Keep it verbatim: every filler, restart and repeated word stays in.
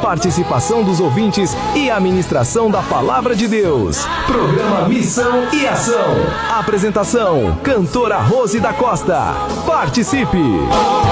participação dos ouvintes e a ministração da Palavra de Deus. Programa Missão e Ação. Apresentação, cantora Rose da Costa. Participe!